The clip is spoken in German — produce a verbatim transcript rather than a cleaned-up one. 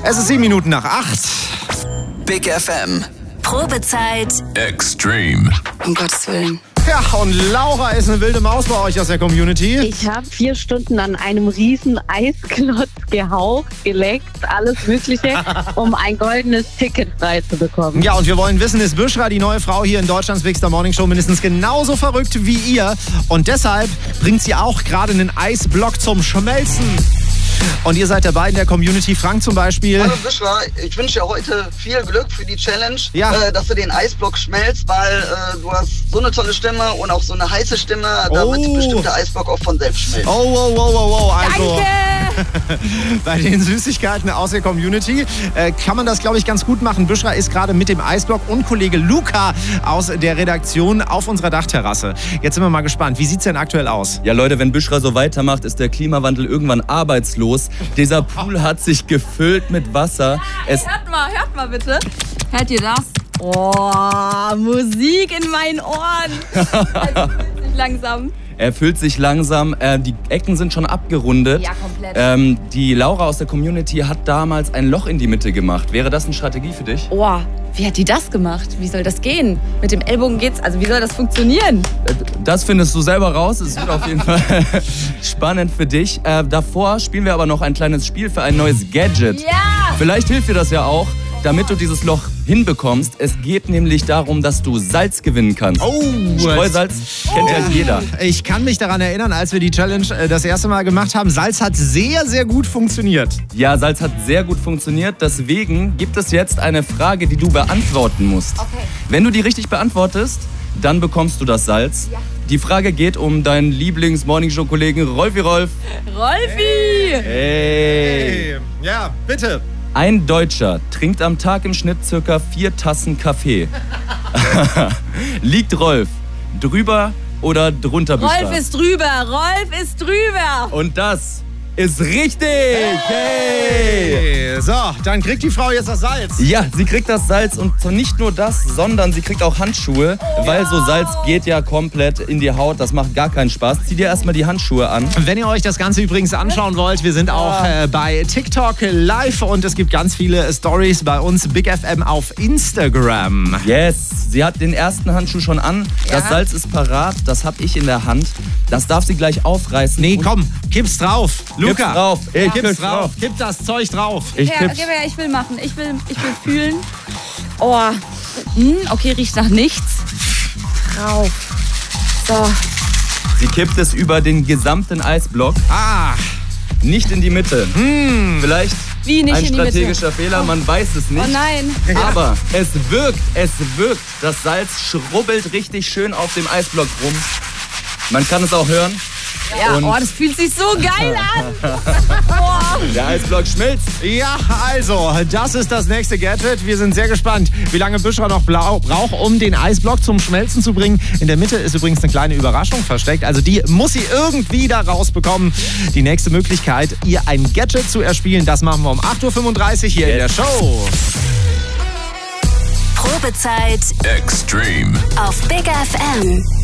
Es ist sieben Minuten nach acht. Big F M. Probezeit. Extreme. Um Gottes Willen. Ja, und Laura ist eine wilde Maus bei euch aus der Community. Ich habe vier Stunden an einem riesen Eisklotz gehaucht, geleckt, alles Mögliche, um ein goldenes Ticket frei zu bekommen. Ja, und wir wollen wissen, ist Büschra, die neue Frau hier in Deutschlands Big Star Morning Show, mindestens genauso verrückt wie ihr? Und deshalb bringt sie auch gerade einen Eisblock zum Schmelzen. Und ihr seid dabei in der Community. Frank zum Beispiel. Hallo Büschra, ich wünsche dir heute viel Glück für die Challenge, ja. äh, dass du den Eisblock schmelzt, weil äh, du hast so eine tolle Stimme und auch so eine heiße Stimme, da oh. wird bestimmt der Eisblock auch von selbst schmelzen. Oh, oh, oh, oh, oh. Also, Danke! bei den Süßigkeiten aus der Community äh, kann man das, glaube ich, ganz gut machen. Büschra ist gerade mit dem Eisblock und Kollege Luca aus der Redaktion auf unserer Dachterrasse. Jetzt sind wir mal gespannt. Wie sieht es denn aktuell aus? Ja, Leute, wenn Büschra so weitermacht, ist der Klimawandel irgendwann arbeitslos. Dieser Pool hat sich gefüllt mit Wasser. Ja, es hört mal, hört mal bitte. Hört ihr das? Oh, Musik in meinen Ohren. Also fühlt sich langsam. Er füllt sich langsam. Äh, die Ecken sind schon abgerundet. Ja, komplett. Ähm, die Laura aus der Community hat damals ein Loch in die Mitte gemacht. Wäre das eine Strategie für dich? Oh, wie hat die das gemacht? Wie soll das gehen? Mit dem Ellbogen geht's, also wie soll das funktionieren? Äh, das findest du selber raus. Es wird auf jeden Fall spannend für dich. Äh, davor spielen wir aber noch ein kleines Spiel für ein neues Gadget. Ja! Vielleicht hilft dir das ja auch, damit du dieses Loch hinbekommst. Es geht nämlich darum, dass du Salz gewinnen kannst. Oh, Streusalz kennt ja jeder. Ich kann mich daran erinnern, als wir die Challenge äh, das erste Mal gemacht haben. Salz hat sehr, sehr gut funktioniert. Ja, Salz hat sehr gut funktioniert. Deswegen gibt es jetzt eine Frage, die du beantworten musst. Okay. Wenn du die richtig beantwortest, dann bekommst du das Salz. Ja. Die Frage geht um deinen Lieblings-Morningshow-Kollegen Rolfi Rolf. Rolfi! Hey! Ja, bitte. Ein Deutscher trinkt am Tag im Schnitt circa vier Tassen Kaffee. Liegt Rolf drüber oder drunter? Büschra? Rolf ist drüber, Rolf ist drüber. Und das ist richtig! Hey! So, dann kriegt die Frau jetzt das Salz. Ja, sie kriegt das Salz und zwar nicht nur das, sondern sie kriegt auch Handschuhe, weil so Salz geht ja komplett in die Haut, das macht gar keinen Spaß. Zieh dir erstmal die Handschuhe an. Wenn ihr euch das Ganze übrigens anschauen wollt, wir sind auch äh, bei TikTok live und es gibt ganz viele Stories bei uns, Big F M auf Instagram. Yes, sie hat den ersten Handschuh schon an, das Ja. Salz ist parat, das habe ich in der Hand. Das darf sie gleich aufreißen. Nee, Und komm, kipp's drauf. Luca, Kipp's drauf. Ich kipp's kipp's drauf. drauf. Kipp das Zeug drauf. Ich Ja, kipp's. gib her, ich will machen, ich will, ich will fühlen. Oh, hm, okay, riecht nach nichts. Drauf. So, Sie kippt es über den gesamten Eisblock, Ah, nicht in die Mitte. Vielleicht wie nicht ein in die Mitte. strategischer Fehler, man weiß es nicht. Oh nein. Aber es wirkt, es wirkt. Das Salz schrubbelt richtig schön auf dem Eisblock rum. Man kann es auch hören. Ja, Und- oh, das fühlt sich so geil an. Der Eisblock schmilzt. ja, also, das ist das nächste Gadget. Wir sind sehr gespannt, wie lange Büschra noch blau braucht, um den Eisblock zum Schmelzen zu bringen. In der Mitte ist übrigens eine kleine Überraschung versteckt. Also die muss sie irgendwie da rausbekommen. Die nächste Möglichkeit, ihr ein Gadget zu erspielen, das machen wir um acht Uhr fünfunddreißig hier in der Show. Probezeit Extreme. auf Big F M.